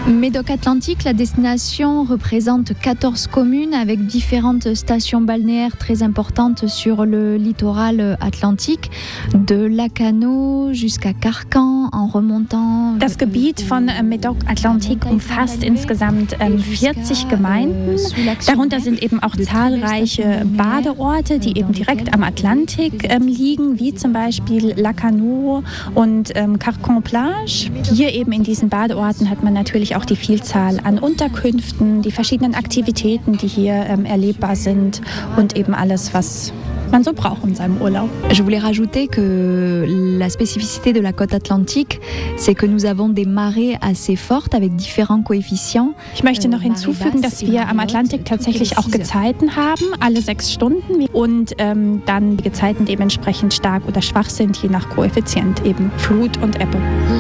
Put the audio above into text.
Médoc Atlantique, la destination représente 14 communes avec différentes stations balnéaires très importantes sur le littoral atlantique, de Lacanau jusqu'à Carcan en remontant. Das Gebiet von Médoc Atlantique umfasst insgesamt 40 Gemeinden. Darunter sind eben auch zahlreiche Badeorte, die eben direkt am Atlantik liegen, wie zum Beispiel Lacanau und Carcan Plage. Hier eben in diesen Badeorten hat man natürlich auch die Vielzahl an Unterkünften, die verschiedenen Aktivitäten, die hier erlebbar sind und eben alles, was man so braucht in seinem Urlaub. Je voulais rajouter que la spécificité de la côte atlantique, c'est que nous avons des marées assez fortes avec différents coefficients. Ich möchte noch hinzufügen, dass wir am Atlantik tatsächlich auch Gezeiten haben, alle 6 Stunden und dann die Gezeiten dementsprechend stark oder schwach sind, je nach Koeffizient eben Flut und Ebbe.